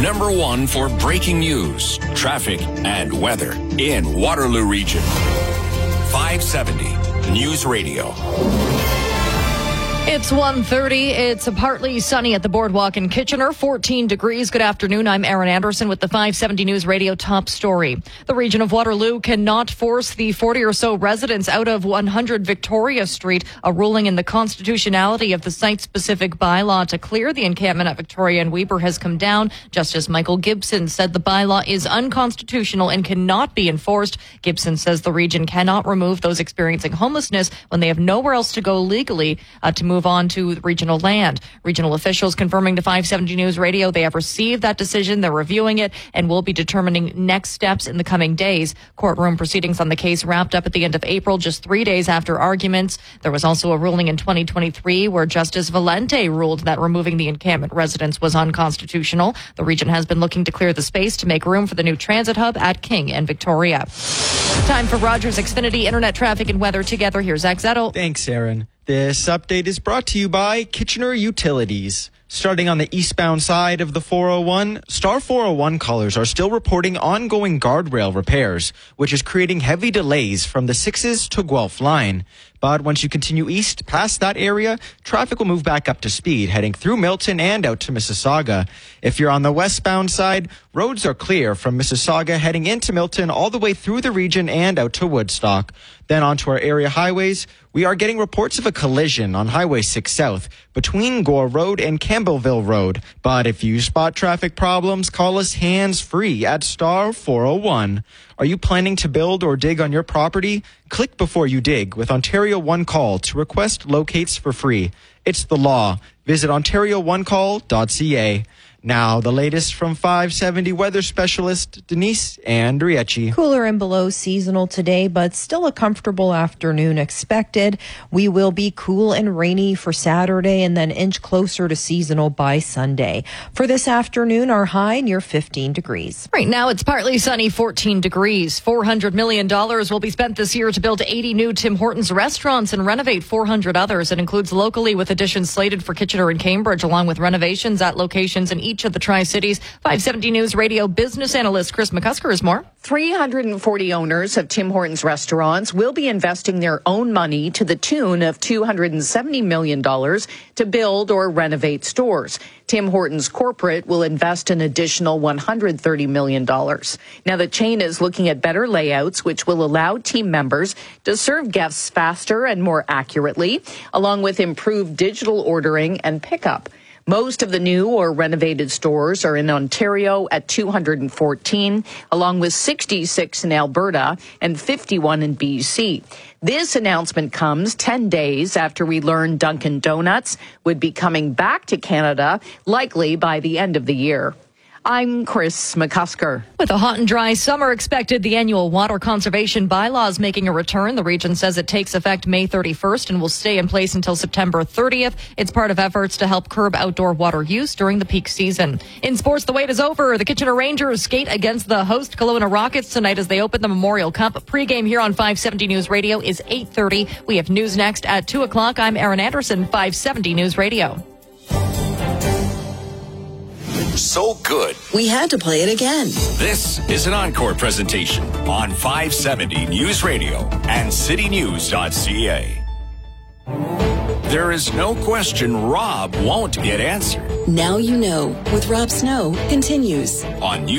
#1 for breaking news, traffic, and weather in Waterloo Region. 570 News Radio. It's 1:30. It's partly sunny at the boardwalk in Kitchener, 14 degrees. Good afternoon. I'm Erin Anderson with the 570 News Radio top story. The region of Waterloo cannot force the 40 or so residents out of 100 Victoria Street. A ruling in the constitutionality of the site-specific bylaw to clear the encampment at Victoria and Weber has come down. Justice Michael Gibson said the bylaw is unconstitutional and cannot be enforced. Gibson says the region cannot remove those experiencing homelessness when they have nowhere else to go legally to move on to regional land. Regional officials confirming to 570 News Radio they have received that decision. They're reviewing it and will be determining next steps in the coming days. Courtroom proceedings on the case wrapped up at the end of April, just 3 days after arguments. There was also a ruling in 2023 where Justice Valente ruled that removing the encampment residence was unconstitutional. The region has been looking to clear the space to make room for the new transit hub at King and Victoria. Time for Rogers Xfinity Internet traffic and weather together. Here's Zach Zettel. Thanks, Aaron. This update is brought to you by Kitchener Utilities. Starting on the eastbound side of the 401, Star 401 callers are still reporting ongoing guardrail repairs, which is creating heavy delays from the 6s to Guelph line. But once you continue east past that area, traffic will move back up to speed, heading through Milton and out to Mississauga. If you're on the westbound side, roads are clear from Mississauga heading into Milton all the way through the region and out to Woodstock. Then onto our area highways, we are getting reports of a collision on Highway 6 South between Gore Road and Campbellville Road. But if you spot traffic problems, call us hands-free at Star 401. Are you planning to build or dig on your property? Click before you dig with Ontario One Call to request locates for free. It's the law. Visit OntarioOneCall.ca. Now, the latest from 570 weather specialist Denise Andriecci. Cooler and below seasonal today, but still a comfortable afternoon expected. We will be cool and rainy for Saturday and then inch closer to seasonal by Sunday. For this afternoon, our high near 15 degrees. Right now, it's partly sunny, 14 degrees. $400 million will be spent this year to build 80 new Tim Hortons restaurants and renovate 400 others. It includes locally with additions slated for Kitchener and Cambridge, along with renovations at locations in each of the Tri-Cities. 570 News Radio business analyst Chris McCusker is more. 340 owners of Tim Hortons restaurants will be investing their own money to the tune of $270 million to build or renovate stores. Tim Hortons Corporate will invest an additional $130 million. Now, the chain is looking at better layouts, which will allow team members to serve guests faster and more accurately, along with improved digital ordering and pickup. Most of the new or renovated stores are in Ontario at 214, along with 66 in Alberta and 51 in BC. This announcement comes 10 days after we learned Dunkin' Donuts would be coming back to Canada, likely by the end of the year. I'm Chris McCusker. With a hot and dry summer expected, the annual water conservation bylaw is making a return. The region says it takes effect May 31st and will stay in place until September 30th. It's part of efforts to help curb outdoor water use during the peak season. In sports, the wait is over. The Kitchener Rangers skate against the host Kelowna Rockets tonight as they open the Memorial Cup. Pre-game here on 570 News Radio is 8:30. We have news next at 2 o'clock. I'm Erin Anderson, 570 News Radio. So good, we had to play it again. This is an encore presentation on 570 News Radio and citynews.ca. There is no question Rob won't get answered. Now you know with Rob Snow continues on News.